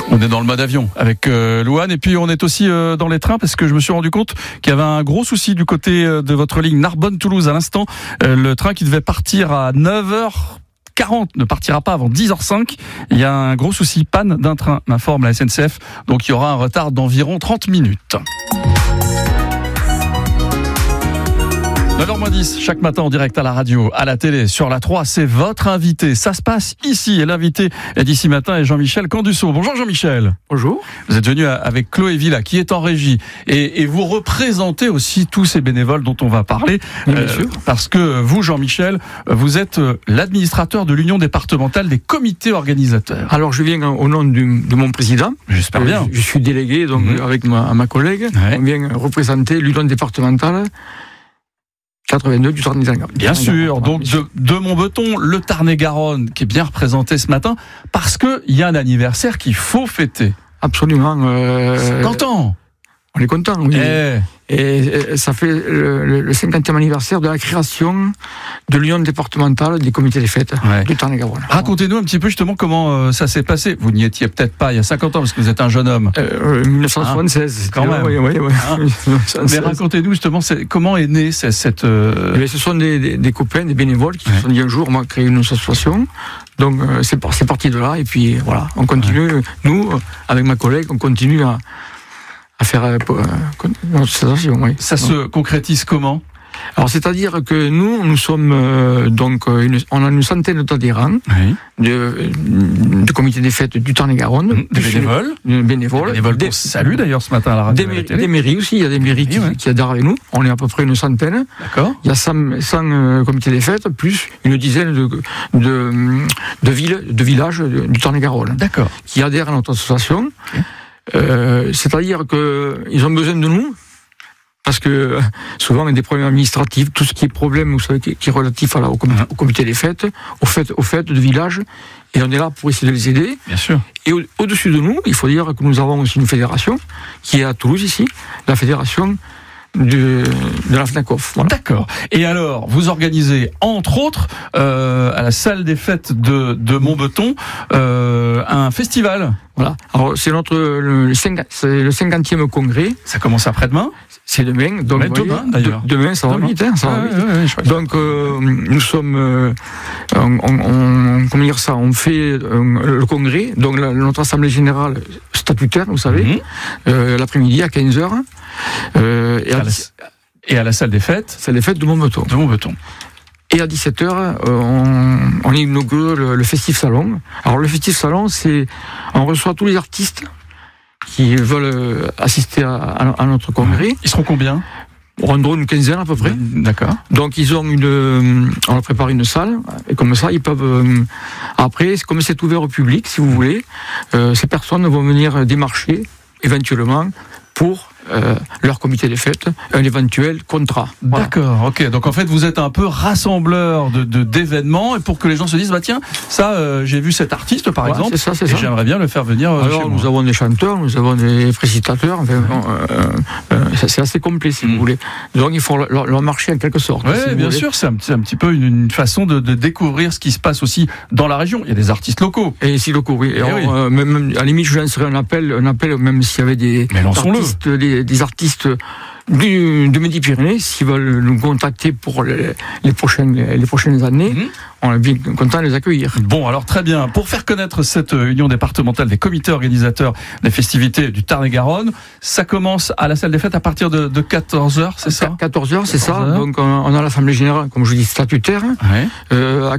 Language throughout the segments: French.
On est dans le mode avion avec Louane, et puis on est aussi dans les trains parce que je me suis rendu compte qu'il y avait un gros souci du côté de votre ligne Narbonne-Toulouse à l'instant. Le train qui devait partir à 9h40 ne partira pas avant 10h05. Il y a un gros souci, panne d'un train, m'informe la SNCF. Donc il y aura un retard d'environ 30 minutes. 9h10, chaque matin en direct à la radio, à la télé, sur la 3, c'est votre invité. Ça se passe ici, et l'invité d'ici matin est Jean-Michel Candussot. Bonjour Jean-Michel. Bonjour. Vous êtes venu avec Chloé Villa, qui est en régie, et vous représentez aussi tous ces bénévoles dont on va parler. Oui, bien sûr. Parce que vous, Jean-Michel, vous êtes l'administrateur de l'Union départementale des comités organisateurs. Alors je viens au nom de mon président. J'espère bien. Je suis délégué donc avec ma collègue. Ouais. On vient représenter l'Union départementale 82 du Tarn-et-Garonne. Bien sûr, donc de Montbeton, le Tarn-et-Garonne qui est bien représenté ce matin, parce qu'il y a un anniversaire qu'il faut fêter. Absolument. 50 ans. On est content, oui. Et ça fait le 50e anniversaire de la création de l'Union départementale des comités des fêtes du Tarn-et-Garonne. Racontez-nous un petit peu justement comment ça s'est passé. Vous n'y étiez peut-être pas il y a 50 ans parce que vous êtes un jeune homme. 1976. Quand même. Oui. Mais racontez-nous justement comment est née cette... Ce sont des copains, des bénévoles qui se sont dit un jour on va créer une association. Donc c'est parti de là et puis voilà, on continue. Nous, avec ma collègue, on continue à faire notre association. Oui. Ça se concrétise comment ? Alors, c'est-à-dire que nous sommes on a une centaine d'adhérents de comité des fêtes du Tarn-et-Garonne, des bénévoles. Des bénévoles qu'on salue d'ailleurs ce matin à la radio. Des mairies aussi, il y a des mairies qui adhèrent avec nous. On est à peu près une centaine. D'accord. Il y a 100 comités des fêtes plus une dizaine de villes, de villages du Tarn-et-Garonne. D'accord. Qui adhèrent à notre association. Okay. C'est-à-dire qu'ils ont besoin de nous. Parce que souvent, il y a des problèmes administratifs, tout ce qui est problème, vous savez, qui est relatif au comité des fêtes, aux fêtes de village, et on est là pour essayer de les aider. Bien sûr. Et au-dessus de nous, il faut dire que nous avons aussi une fédération, qui est à Toulouse ici, la fédération de la FNACOF. Voilà. D'accord. Et alors, vous organisez, entre autres, à la salle des fêtes de Montbeton, un festival. Voilà. Alors, c'est le 50e congrès. Ça commence après-demain ? C'est demain. Donc, demain, d'ailleurs. Demain, ça va vite. Ça va vite. Ouais, donc, nous sommes... on fait le congrès, donc notre assemblée générale statutaire, vous savez, l'après-midi à 15h. Et à la salle des fêtes ? Salle des fêtes de Montbeton. Et à 17h, on inaugure le Festif Salon. Alors le Festif Salon, on reçoit tous les artistes qui veulent assister à notre congrès. Ils seront combien ? On en donne une quinzaine à peu près. D'accord. Donc on leur prépare une salle, et comme ça ils peuvent... après, comme c'est ouvert au public, si vous voulez, ces personnes vont venir démarcher, éventuellement, pour leur comité des fêtes, un éventuel contrat. Voilà. D'accord, ok. Donc en fait, vous êtes un peu rassembleur d'événements, et pour que les gens se disent, bah tiens, ça, j'ai vu cet artiste par exemple, c'est ça. J'aimerais bien le faire venir Alors, chez moi. Nous avons des chanteurs, nous avons des précitateurs, enfin, c'est assez complet si vous voulez. Donc il faut leur marcher en quelque sorte. Oui, si bien sûr, c'est un petit peu une façon de découvrir ce qui se passe aussi dans la région. Il y a des artistes locaux. Et ici locaux, oui. Même, à la limite, je lancerais un appel, même s'il y avait des artistes de Midi-Pyrénées, s'ils veulent nous contacter pour les prochaines années, on est bien content de les accueillir. Bon, alors très bien. Pour faire connaître cette union départementale des comités organisateurs des festivités du Tarn-et-Garonne, ça commence à la salle des fêtes à partir de 14h, c'est ça ? 14h, c'est ça. Donc on a l'assemblée générale, comme je dis, statutaire. À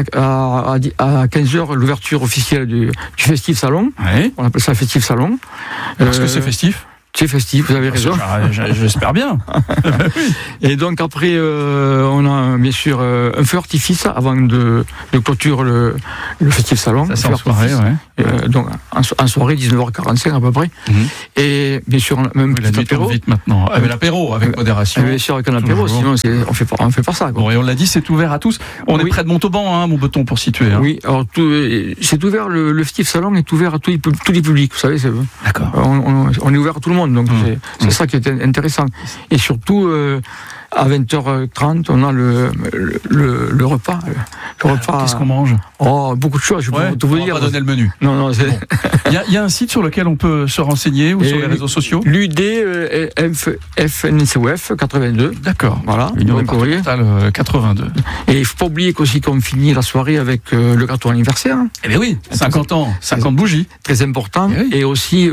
15h, l'ouverture officielle du Festif Salon. On appelle ça Festif Salon. Parce que c'est festif ? C'est festif, vous avez raison. J'espère bien. Et donc après, on a bien sûr un feu artifice avant de clôturer le Festif Salon. Ça, c'est en soirée, donc en soirée, 19h45 à peu près. Et bien sûr, même la nuit tombe vite maintenant. Avec l'apéro, avec modération. Bien sûr, avec un apéro, sinon on fait pas ça. Bon, et on l'a dit, c'est ouvert à tous. On est près de Montauban, Montbeton pour situer. Oui, alors c'est ouvert, le Festif Salon est ouvert à tous les publics, vous savez. D'accord. On est ouvert à tout le monde. Donc c'est ça qui est intéressant. Et surtout, à 20h30, on a le repas. Qu'est-ce qu'on mange? Oh, beaucoup de choses, je peux tout vous dire. On va pas donner le menu. Non, c'est... Bon. Il y a un site sur lequel on peut se renseigner ou sur les réseaux sociaux? FNCOF 82. D'accord. Voilà. Union départementale 82. Et il ne faut pas oublier qu'aussi qu'on finit la soirée avec le gâteau anniversaire. Eh bien oui, 50 ans, 50 bougies. Très important. Eh oui. Et aussi,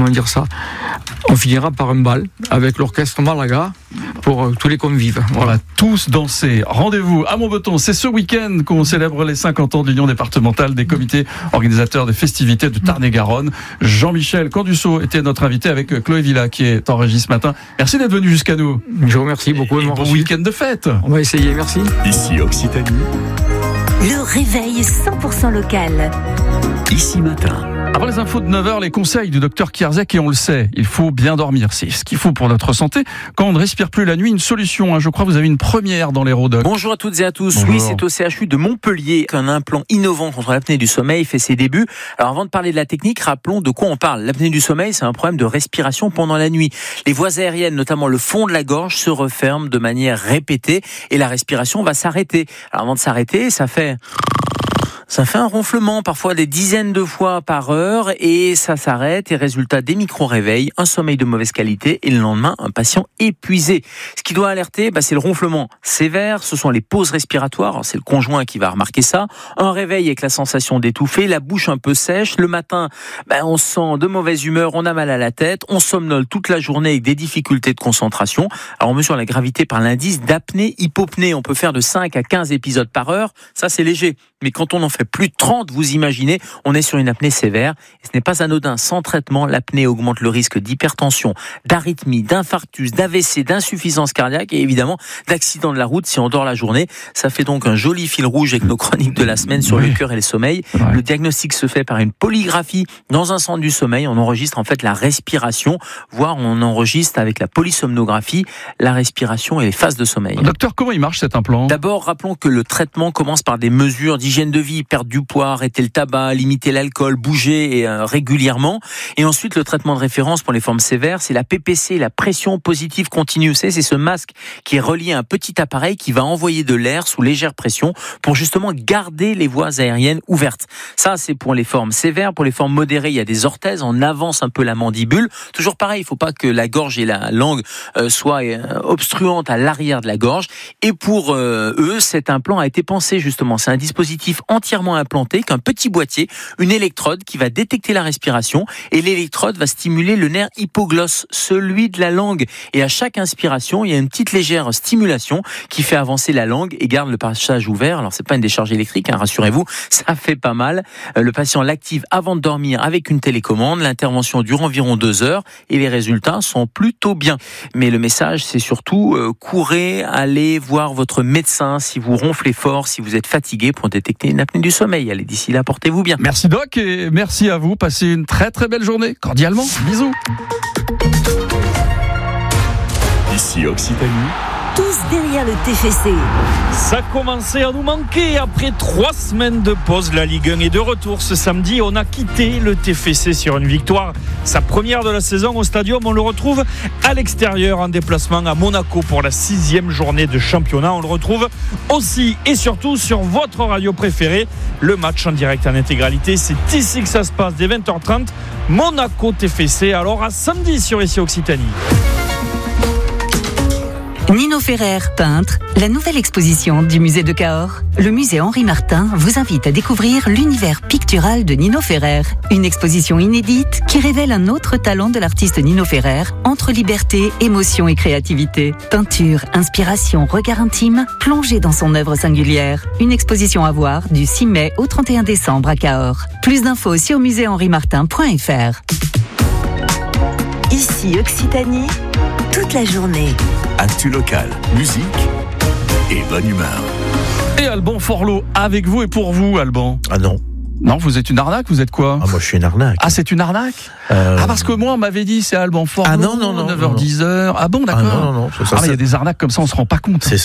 on finira par un bal avec l'orchestre Malaga pour tous les convives. On va tous danser. Rendez-vous à Montbeton. C'est ce week-end qu'on célèbre les 50 ans de l'Union départementale des comités organisateurs des festivités de Tarn-et-Garonne. Jean-Michel Canduceau était notre invité avec Chloé Villa qui est en régie ce matin. Merci d'être venu jusqu'à nous. Je vous remercie beaucoup. Et bon week-end de fête. On va essayer, merci. Ici Occitanie. Le réveil 100% local. Ici Matin. Avant les infos de 9h, les conseils du docteur Kierzek, et on le sait, il faut bien dormir. C'est ce qu'il faut pour notre santé. Quand on ne respire plus la nuit, une solution. Je crois que vous avez une première dans les Rodocs. Bonjour à toutes et à tous. Bonjour. Oui, c'est au CHU de Montpellier qu'un implant innovant contre l'apnée du sommeil fait ses débuts. Alors avant de parler de la technique, rappelons de quoi on parle. L'apnée du sommeil, c'est un problème de respiration pendant la nuit. Les voies aériennes, notamment le fond de la gorge, se referment de manière répétée et la respiration va s'arrêter. Alors avant de s'arrêter, ça fait un ronflement, parfois des dizaines de fois par heure, et ça s'arrête, et résultat des micro-réveils, un sommeil de mauvaise qualité, et le lendemain, un patient épuisé. Ce qui doit alerter, c'est le ronflement sévère, ce sont les pauses respiratoires, alors c'est le conjoint qui va remarquer ça, un réveil avec la sensation d'étouffer, la bouche un peu sèche, le matin, on se sent de mauvaise humeur, on a mal à la tête, on somnole toute la journée avec des difficultés de concentration. Alors on mesure la gravité par l'indice d'apnée-hypopnée, on peut faire de 5 à 15 épisodes par heure, ça c'est léger. Mais quand on en fait plus de 30, vous imaginez, on est sur une apnée sévère. Et ce n'est pas anodin. Sans traitement, l'apnée augmente le risque d'hypertension, d'arythmie, d'infarctus, d'AVC, d'insuffisance cardiaque et évidemment d'accident de la route si on dort la journée. Ça fait donc un joli fil rouge avec nos chroniques de la semaine sur le cœur et le sommeil. Ouais. Le diagnostic se fait par une polygraphie dans un centre du sommeil. On enregistre en fait la respiration, voire on enregistre avec la polysomnographie la respiration et les phases de sommeil. Docteur, comment il marche cet implant? D'abord, rappelons que le traitement commence par des mesures d'hygiène de vie, perdre du poids, arrêter le tabac, limiter l'alcool, bouger régulièrement. Et ensuite, le traitement de référence pour les formes sévères, c'est la PPC, la pression positive continue. C'est ce masque qui est relié à un petit appareil qui va envoyer de l'air sous légère pression pour justement garder les voies aériennes ouvertes. Ça, c'est pour les formes sévères. Pour les formes modérées, il y a des orthèses. On avance un peu la mandibule. Toujours pareil, il ne faut pas que la gorge et la langue soient obstruantes à l'arrière de la gorge. Et pour eux, cet implant a été pensé justement. C'est un dispositif entièrement implanté, qu'un petit boîtier, une électrode qui va détecter la respiration et l'électrode va stimuler le nerf hypoglosse, celui de la langue. Et à chaque inspiration, il y a une petite légère stimulation qui fait avancer la langue et garde le passage ouvert. Alors c'est pas une décharge électrique, rassurez-vous, ça fait pas mal. Le patient l'active avant de dormir avec une télécommande. L'intervention dure environ 2 heures et les résultats sont plutôt bien. Mais le message, c'est surtout courez, allez voir votre médecin si vous ronflez fort, si vous êtes fatigué pour détecter une apnée du sommeil. Allez, d'ici là, portez-vous bien. Merci Doc et merci à vous. Passez une très très belle journée. Cordialement, bisous. Ici Occitanie. Tous derrière le TFC. Ça commençait à nous manquer. Après 3 semaines de pause, la Ligue 1 est de retour ce samedi. On a quitté le TFC sur une victoire. Sa première de la saison au Stadium. On le retrouve à l'extérieur en déplacement à Monaco pour la 6e journée de championnat. On le retrouve aussi et surtout sur votre radio préférée. Le match en direct en intégralité. C'est ici que ça se passe dès 20h30. Monaco TFC. Alors à samedi sur Ici Occitanie. Nino Ferrer, peintre, la nouvelle exposition du musée de Cahors. Le musée Henri Martin vous invite à découvrir l'univers pictural de Nino Ferrer. Une exposition inédite qui révèle un autre talent de l'artiste Nino Ferrer, entre liberté, émotion et créativité. Peinture, inspiration, regard intime, plongé dans son œuvre singulière. Une exposition à voir du 6 mai au 31 décembre à Cahors. Plus d'infos sur muséhenrimartin.fr. Ici Occitanie, toute la journée. Actu local, musique et bonne humeur. Et Alban Forlot avec vous et pour vous, Alban. Ah non. Non, vous êtes une arnaque, vous êtes quoi? Ah, moi je suis une arnaque. Ah, c'est une arnaque? Ah, parce que moi, on m'avait dit c'est Alban Forlot. Ah non, 9h, 10h. Ah bon, d'accord. Ah non, c'est ça. Ah, il y a des arnaques comme ça, on se rend pas compte. C'est